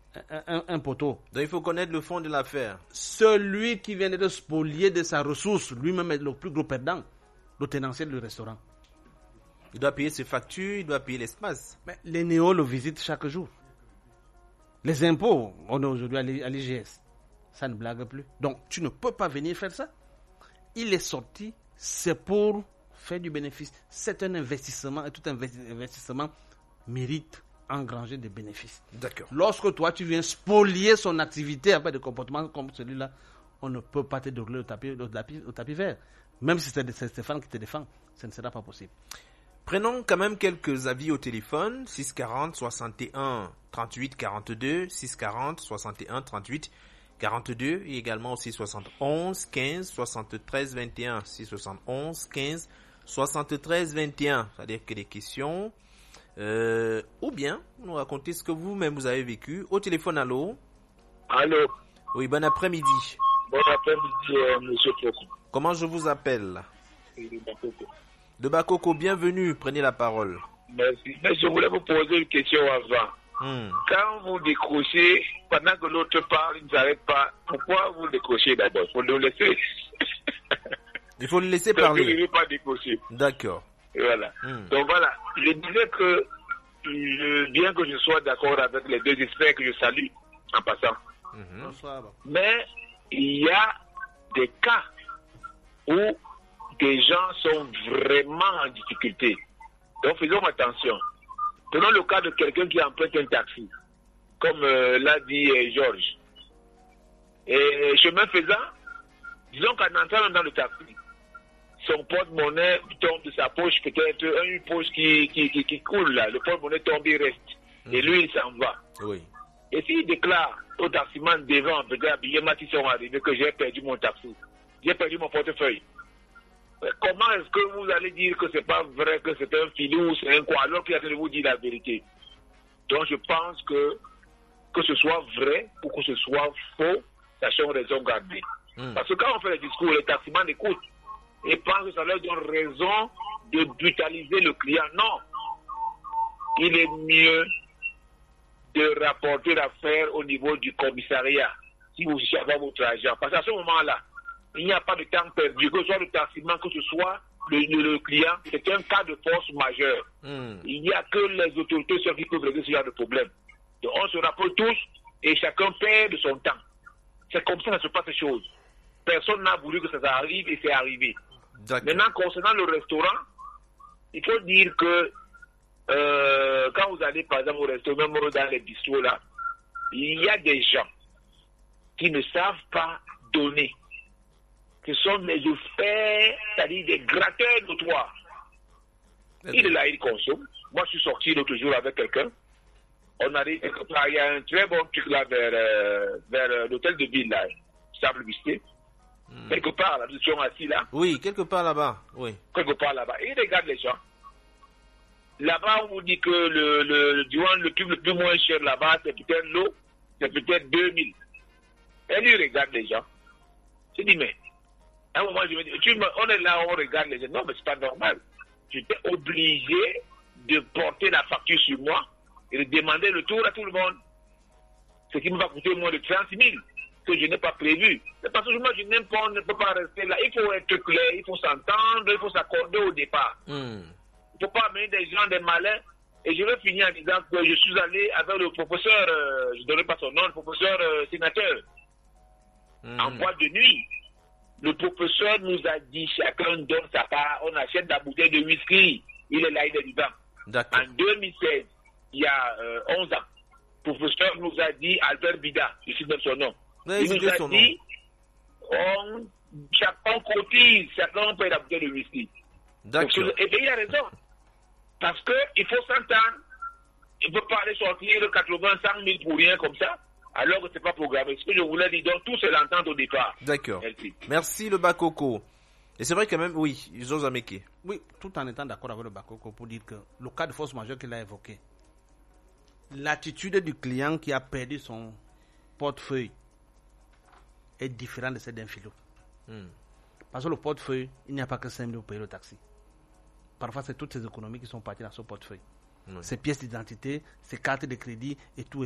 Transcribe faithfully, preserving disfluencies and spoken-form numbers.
un, un, un poteau. Donc il faut connaître le fond de l'affaire. Celui qui vient d'être spolié de sa ressource, lui-même est le plus gros perdant, le tenancier du restaurant. Il doit payer ses factures, il doit payer l'espace. Mais les néos le visitent chaque jour. Les impôts, on est aujourd'hui à l'I G S. Ça ne blague plus. Donc, tu ne peux pas venir faire ça. Il est sorti, c'est pour faire du bénéfice. C'est un investissement et tout investissement mérite engranger des bénéfices. D'accord. Lorsque toi, tu viens spolier son activité avec des comportements comme celui-là, on ne peut pas te dérouler au tapis, au tapis, au tapis vert. Même si c'est Stéphane qui te défend, ce ne sera pas possible. Prenons quand même quelques avis au téléphone. six quarante, soixante et un, trente-huit, quarante-deux, six quarante, soixante et un, trente-huit, quarante-deux et également aussi soixante-onze, quinze, soixante-treize, vingt et un. six soixante-onze, quinze, soixante-treize, vingt et un. C'est-à-dire que des questions. Euh, ou bien, nous racontez ce que vous-même vous avez vécu. Au téléphone, allô? Allô? Oui, bon après-midi. Bon après-midi, euh, monsieur Foko. Comment je vous appelle? De Bakoko. De Bakoko, bienvenue. Prenez la parole. Merci. Mais je voulais vous poser une question avant. Hmm. Quand vous décrochez, pendant que l'autre parle, il ne s'arrête pas, pourquoi vous décrochez d'abord? Il faut le laisser. Il faut le laisser Donc, parler. il ne veut pas décrocher. D'accord. Et voilà. Hmm. Donc voilà, je disais que, euh, bien que je sois d'accord avec les deux experts que je salue, en passant, Mhm. Bonsoir. mais il y a des cas où des gens sont vraiment en difficulté. Donc faisons attention. Prenons le cas de quelqu'un qui emprunte un taxi, comme euh, l'a dit euh, Georges. Et chemin faisant, disons qu'en entrant dans le taxi, son porte-monnaie tombe de sa poche, peut-être une poche qui, qui, qui, qui coule là, le porte-monnaie tombe, il reste. Et lui, il s'en va. Oui. Et s'il déclare au taximan devant, peut-être, les matis sont arrivés, que j'ai perdu mon taxi, j'ai perdu mon portefeuille. Comment est-ce que vous allez dire que c'est pas vrai, que c'est un filou, c'est un quoi, alors qu'il a de vous dire la vérité? Donc je pense que que ce soit vrai ou que ce soit faux, sachons raison garder. Mm. Parce que quand on fait les discours, les taximans écoutent et pensent que ça leur donne raison de brutaliser le client. Non. Il est mieux de rapporter l'affaire au niveau du commissariat si vous cherchez à avoir votre argent. Parce qu'à ce moment-là, il n'y a pas de temps perdu, que ce soit le taximan, que ce soit le, le, le client, c'est un cas de force majeure. Mm. Il n'y a que les autorités seules qui peuvent régler ce genre de problème. Donc on se rapporte tous et chacun perd de son temps. C'est comme ça que se passe les choses. Personne n'a voulu que ça arrive et c'est arrivé. D'accord. Maintenant, concernant le restaurant, il faut dire que euh, quand vous allez par exemple au restaurant, même dans les bistrots là, il y a des gens qui ne savent pas donner. Ce sont des faits, c'est-à-dire des gratteurs notoires. Il est là, il consomme. Moi, je suis sorti l'autre jour avec quelqu'un. On arrive quelque part, il y a un très bon truc là vers, euh, vers euh, l'hôtel de ville, là, Sable Bisté. Hmm. Quelque part, là, nous sommes assis là. Oui, quelque part là-bas, oui. Quelque part là-bas. Et il regarde les gens. Là-bas, on vous dit que le, le, le, durant le truc le plus moins cher là-bas, c'est peut-être l'eau, c'est peut-être deux mille. Et lui, il regarde les gens. Je dis, mais, à un moment, je me dis, tu me, on est là, on regarde les gens. Non, mais c'est pas normal. J'étais obligé de porter la facture sur moi et de demander le tour à tout le monde. Ce qui me va coûter moins de trente mille, que je n'ai pas prévu. C'est parce que moi, je n'aime pas, on ne peut pas rester là. Il faut être clair, il faut s'entendre, il faut s'accorder au départ. Mm. Il ne faut pas amener des gens, des malins. Et je vais finir en disant que je suis allé avec le professeur, euh, je ne donnerai pas son nom, le professeur euh, sénateur, mm. en boîte de nuit. Le professeur nous a dit, chacun donne sa part, on achète la bouteille de whisky. Il est là, il est vivant. En deux mille seize, il y a euh, onze ans, le professeur nous a dit, Albert Bida, je suis même son nom, mais il nous a dit, on, chacun cotise, chacun paye la bouteille de whisky. D'accord. Et bien il a raison, parce qu'il faut s'entendre, il ne peut pas aller sortir quatre-vingts, cent mille pour rien comme ça, alors que ce n'est pas programmé. Ce que je voulais dire, donc tout c'est l'entente au départ. D'accord. Merci. Merci le Bakoko. Et c'est vrai quand même, oui, Jose Ameke. Oui, tout en étant d'accord avec le Bakoko pour dire que le cas de force majeure qu'il a évoqué, l'attitude du client qui a perdu son portefeuille est différente de celle d'un filou. Hmm. Parce que le portefeuille, il n'y a pas que cinq mille pour payer le taxi. Parfois, c'est toutes ces économies qui sont parties dans ce portefeuille. Oui. Ses pièces d'identité, ses cartes de crédit et tout.